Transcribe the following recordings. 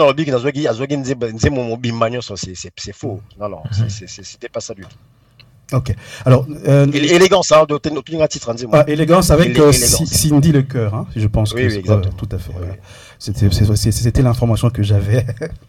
Big Nazwagi, Azwagi Nzemo Mobimbanyo, c'est faux. Non, non, c'était pas ça du tout. Ok. Alors, élégance, hein, de titre, élégance avec Cindy Le Cœur, hein, je pense oui, que exactement. tout à fait. Oui. C'était l'information que j'avais.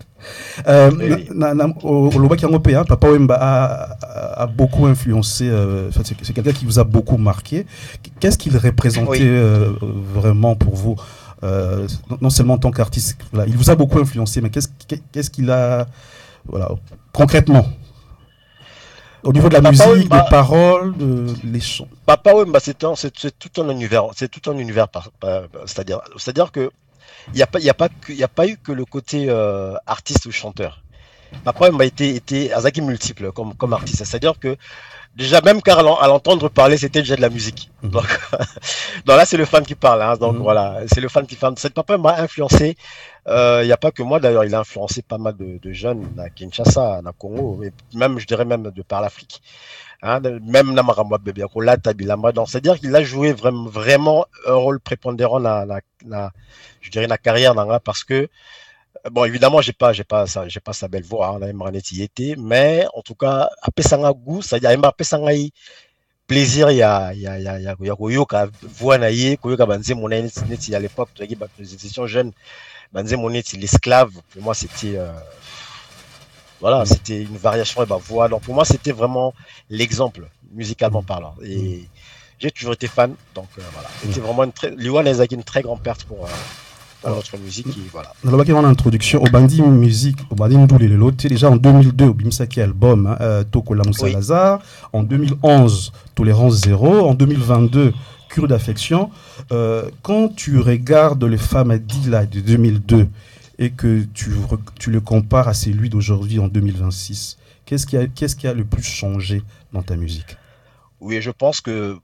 Olobaki Européen, Papa Wemba a beaucoup influencé. C'est quelqu'un qui vous a beaucoup marqué. Qu'est-ce qu'il représentait vraiment pour vous, non seulement en tant qu'artiste, voilà, il vous a beaucoup influencé, mais qu'est-ce qu'il a, voilà, concrètement? Au niveau de la musique, des paroles, les chants. Papa Wemba, c'est tout un univers. C'est tout un univers, c'est-à-dire que il n'y a pas eu que le côté artiste ou chanteur. Papa Wemba était Azaki multiple comme artiste. C'est-à-dire que déjà même car à l'entendre parler, c'était déjà de la musique. Donc, donc là, c'est le fan qui parle. Hein, donc voilà, c'est le fan qui parle. Cette Papa m'a influencé. Il n'y a pas que moi d'ailleurs, il a influencé pas mal de jeunes à Kinshasa, à Congo, et même je dirais même de par l'Afrique. Hein, même Namaramwa Bebiakola, Tabilamba. Donc c'est-à-dire qu'il a joué vraiment un rôle prépondérant dans je dirais la carrière d'Anga, parce que bon, évidemment, j'ai pas sa belle voix, hein, mais en tout cas, après ça goût, c'est-à-dire après ça plaisir, il y a koyoka voix naïe, koyoka banze mon à l'époque, tu vois, nous étions jeunes, banze mon l'esclave, pour moi c'était voilà, c'était une variation de ma voix. Donc pour moi, c'était vraiment l'exemple musicalement parlant. Et j'ai toujours été fan, donc voilà, c'était vraiment Liwan Ezaki, une très grande perte pour notre musique. Et voilà. Dans la introduction au Bandi Musique, au Bandi Ndoulé, déjà en 2002, au Bimsaki album, Toko La Moussa Lazare, en 2011, Tolérance Zéro, en 2022, Cure d'affection. Quand tu regardes les femmes Adila de 2002 et que tu le compares à celui d'aujourd'hui en 2026, qu'est-ce qui a le plus changé dans ta musique? Oui, je pense que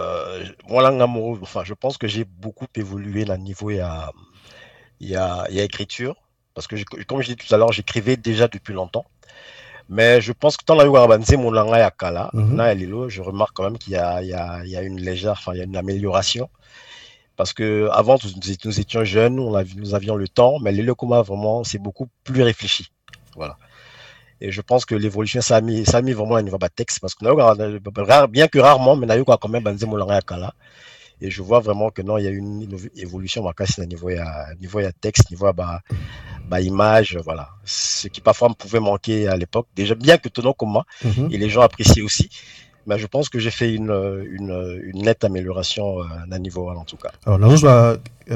je pense que j'ai beaucoup évolué à niveau il y a écriture, parce que comme je dis tout à l'heure, j'écrivais déjà depuis longtemps. Mais je pense que dans la Yorubanze, mon langage est Kala, je remarque quand même qu'il y a une légère, enfin, il y a une amélioration. Parce que avant, nous étions jeunes, nous avions le temps, mais les Lekoma, vraiment, c'est beaucoup plus réfléchi. Voilà. Et je pense que l'évolution, ça a mis vraiment un niveau de texte, parce que bien que rarement, mais il y a quand même Banze mon langage à Kala. Et je vois vraiment que non, il y a une évolution à niveau texte, niveau image, voilà. Ce qui parfois me pouvait manquer à l'époque. Déjà, bien que tenant comme moi, et les gens appréciaient aussi. Mais je pense que j'ai fait une nette amélioration à niveau en tout cas. Alors, là,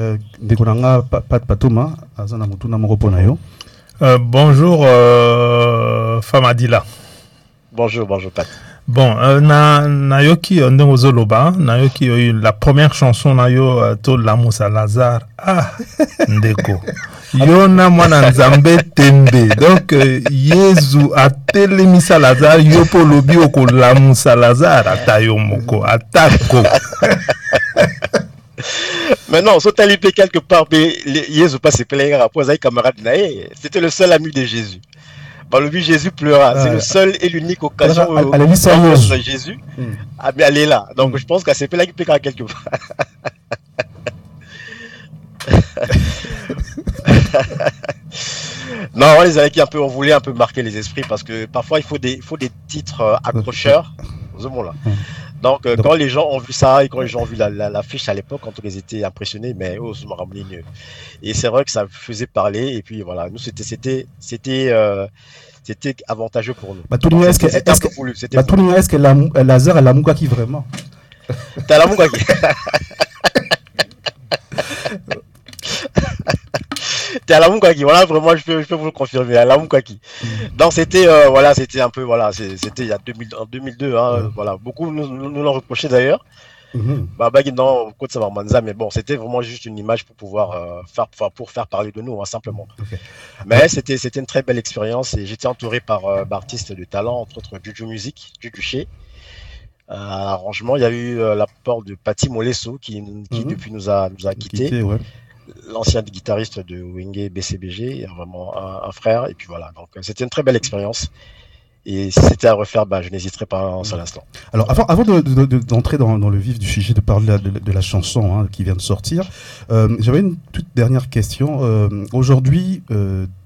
bonjour, Famadila. Bonjour, Pat. Bon, nayoki ndengozoloba, nayoki la première chanson nayo to La Moussa Lazare. Ah, ndeko. Yona mwana nzambe tembe. Donc Yezu atelemisa Lazare yopo lobi oko La Moussa Lazare atayo moko atako. Mais non, so talipé quelque part, Yezu pas ses pèlerins après les camarades naé, c'était le seul ami de Jésus. Bah, le but Jésus pleura. C'est le seul et l'unique occasion où Jésus a bien allé là. Donc je pense qu'à c'est là qu'il peut quelque part. Non, les Alaki on voulait un peu marquer les esprits parce que parfois il faut des titres accrocheurs. Là. Donc quand les gens ont vu ça et quand les gens ont vu l'affiche à l'époque, quand ils étaient impressionnés, mais et c'est vrai que ça faisait parler et puis voilà, nous c'était avantageux pour nous. Est-ce que Lazare a la Moukaki vraiment? T'as la Moukaki. T'es à la Moukaki, voilà, vraiment, je peux vous le confirmer, à la Moukaki. Donc c'était c'était un peu, voilà, c'était il y a en 2002, hein, voilà, beaucoup nous l'ont reproché d'ailleurs. Mais bon, c'était vraiment juste une image pour pouvoir faire parler de nous, hein, simplement. Okay. Mais c'était une très belle expérience et j'étais entouré par d'artistes de talent, entre autres Juju Music, Juju Chez. À l'arrangement, il y a eu l'apport de Patti Molesso qui depuis nous a quittés. Ouais. L'ancien guitariste de Wenge BCBG, vraiment un frère, et puis voilà. Donc c'était une très belle expérience. Et si c'était à refaire, je n'hésiterai pas un seul instant. Alors, avant d'entrer dans le vif du sujet, de parler de la chanson qui vient de sortir, j'avais une toute dernière question. Aujourd'hui,